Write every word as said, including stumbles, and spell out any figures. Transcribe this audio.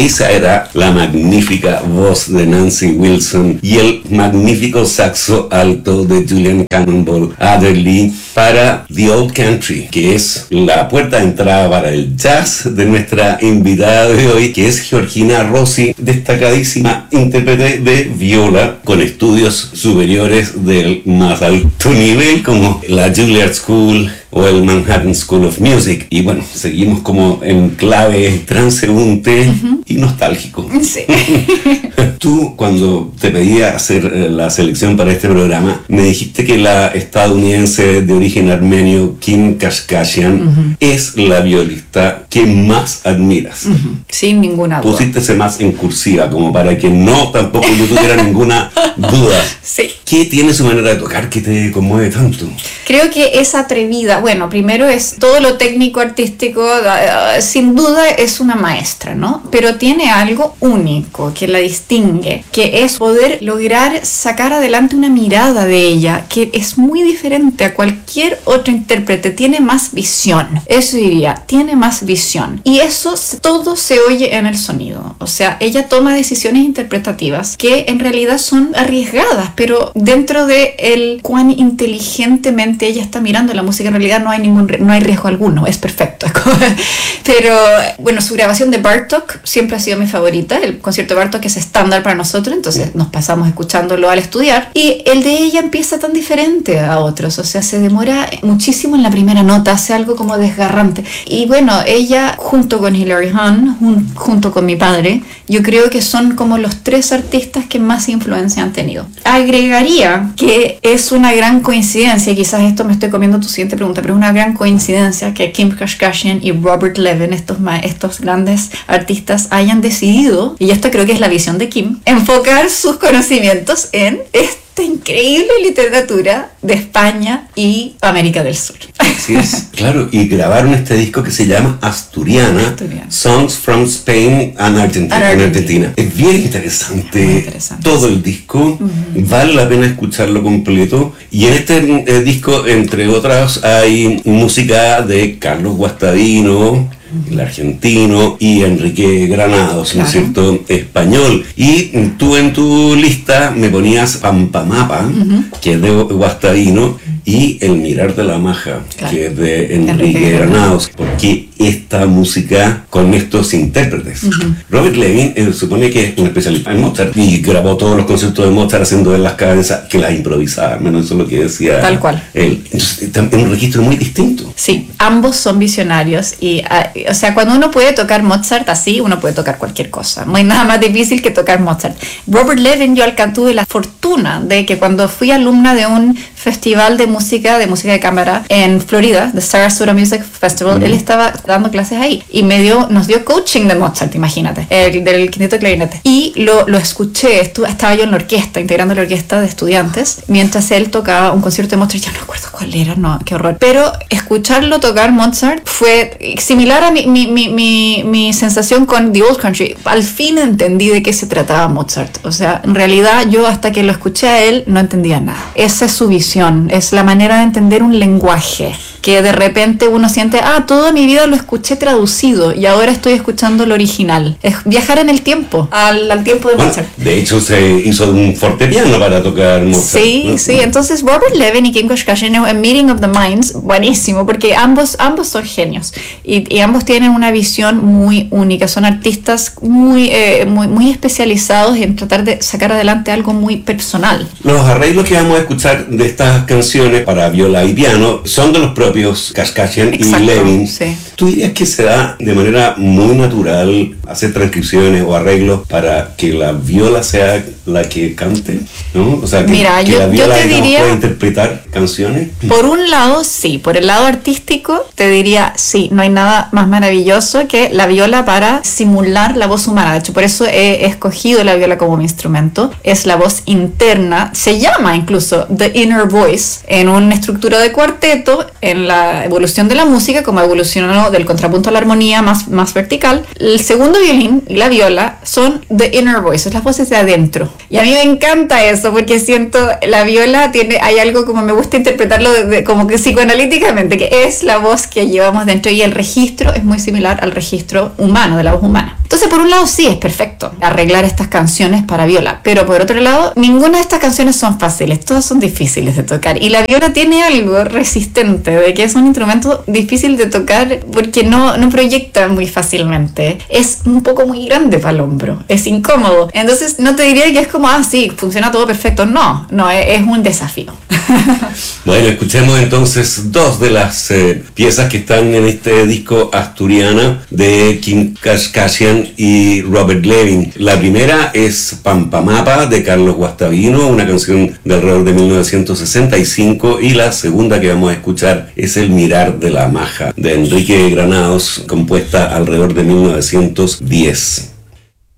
esa era la magnífica voz de Nancy Wilson y el magnífico saxo alto de Julian Cannonball Adderley para The Old Country, que es la puerta de entrada para el jazz de nuestra invitada de hoy, que es Georgina Rossi, destacadísima intérprete de viola con estudios superiores del más alto nivel como la Juilliard School o el Manhattan School of Music. Y bueno, seguimos como en clave transeúnte uh-huh. y nostálgico. Sí. Tú, cuando te pedía hacer la selección para este programa, me dijiste que la estadounidense de origen armenio Kim Kashkashian uh-huh. es la violista que más admiras. Uh-huh. Sin ninguna duda. Pusiste ese más en cursiva, como para que no tampoco no tuviera ninguna duda. Sí. ¿Qué tiene su manera de tocar que te conmueve tanto? Creo que es atrevida. Bueno, primero es todo lo técnico, artístico, uh, sin duda es una maestra, ¿no? Pero tiene algo único que la distingue, que es poder lograr sacar adelante una mirada de ella que es muy diferente a cualquier otro intérprete. Tiene más visión, eso diría, tiene más visión. Y eso todo se oye en el sonido. O sea, ella toma decisiones interpretativas que en realidad son arriesgadas, pero dentro de el cuán inteligentemente ella está mirando la música, en realidad no hay ningún no hay riesgo alguno, es perfecto. Pero bueno, su grabación de Bartók siempre ha sido mi favorita. El concierto de Bartók es estándar para nosotros, entonces nos pasamos escuchándolo al estudiar, y el de ella empieza tan diferente a otros, o sea, se demora muchísimo en la primera nota, hace algo como desgarrante. Y bueno, ella junto con Hilary Hahn, jun, junto con mi padre, yo creo que son como los tres artistas que más influencia han tenido. Agregaría que es una gran coincidencia, quizás esto me estoy comiendo tu siguiente pregunta, pero es una gran coincidencia que Kim Kashkashian y Robert Levin, estos, estos grandes artistas, hayan decidido, y esto creo que es la visión de Kim, enfocar sus conocimientos en esta increíble literatura de España y América del Sur. Así es, claro, y grabaron este disco que se llama Asturiana, Asturiana. Songs from Spain and Argentina, Argentina. en Argentina. Es bien interesante, Muy interesante, todo sí. el disco, Uh-huh. vale la pena escucharlo completo. Y en este eh, disco, entre otras, hay música de Carlos Guastavino, el argentino, y Enrique Granados, claro. ¿no es cierto?, español. Y tú en tu lista me ponías Pampamapa, uh-huh. que es de Guastavino, y El mirar de la maja, claro. que es de Enrique, Enrique Granados. Porque esta música con estos intérpretes. Uh-huh. Robert Levin eh, supone que es un especialista en Mozart y grabó todos los conciertos de Mozart haciendo él las cabezas que las improvisaba, menos eso es lo que decía tal cual él. Entonces, es un registro muy distinto. Sí, ambos son visionarios y, uh, o sea, cuando uno puede tocar Mozart así, uno puede tocar cualquier cosa. No hay nada más difícil que tocar Mozart. Robert Levin, yo tuve la fortuna de que cuando fui alumna de un festival de música, de música de cámara en Florida, The Sarasota Music Festival, uh-huh. él estaba dando clases ahí y me dio, nos dio coaching de Mozart, imagínate, el, del quinteto de clarinete. Y lo, lo escuché, estuve, estaba yo en la orquesta, integrando la orquesta de estudiantes, mientras él tocaba un concierto de Mozart, ya no recuerdo cuál era, no, qué horror. Pero escucharlo tocar Mozart fue similar a mi, mi, mi, mi, mi sensación con The Old Country. Al fin entendí de qué se trataba Mozart. O sea, en realidad yo hasta que lo escuché a él no entendía nada. Esa es su visión, es la manera de entender un lenguaje que de repente uno siente, ah, toda mi vida lo escuché traducido y ahora estoy escuchando lo original. Es viajar en el tiempo, al, al tiempo de bueno, Mozart. De hecho, se hizo un fortepiano para tocar Mozart. Sí, ¿no? Sí. Entonces Robert Levin y Kim Kashkashian, A Meeting of the Minds, buenísimo, porque ambos, ambos son genios y, y ambos tienen una visión muy única. Son artistas muy, eh, muy, muy especializados en tratar de sacar adelante algo muy personal. Los arreglos que vamos a escuchar de estas canciones para viola y piano son de los propios Kashkashian y Levin. Sí. ¿Tú dirías que se da de manera muy natural hacer transcripciones o arreglos para que la viola sea la que cante? ¿No? O sea, que, Mira, que yo, la viola yo te diría, puede interpretar canciones. Por un lado, sí. Por el lado artístico, te diría, sí. No hay nada más maravilloso que la viola para simular la voz humana. De hecho, por eso he escogido la viola como mi instrumento. Es la voz interna. Se llama incluso The Inner Voice en una estructura de cuarteto en en la evolución de la música, como evolucionó del contrapunto a la armonía más, más vertical. El segundo violín y la viola son the inner voices, las voces de adentro. Y a mí me encanta eso, porque siento la viola tiene, hay algo como me gusta interpretarlo de, de, como que psicoanalíticamente, que es la voz que llevamos dentro, y el registro es muy similar al registro humano, de la voz humana. Entonces, por un lado, sí, es perfecto arreglar estas canciones para viola, pero por otro lado, ninguna de estas canciones son fáciles, todas son difíciles de tocar, y la viola tiene algo resistente, de que es un instrumento difícil de tocar porque no, no proyecta muy fácilmente, es un poco muy grande para el hombro, es incómodo, entonces no te diría que es como, ah, sí, funciona todo perfecto, no, no, es, es un desafío. Bueno, escuchemos entonces dos de las eh, piezas que están en este disco Asturiana de Kim Kashkashian y Robert Levin. La primera es Pampamapa de Carlos Guastavino, una canción de alrededor de mil novecientos sesenta y cinco, y la segunda que vamos a escuchar es El mirar de la maja de Enrique Granados, compuesta alrededor de mil novecientos diez.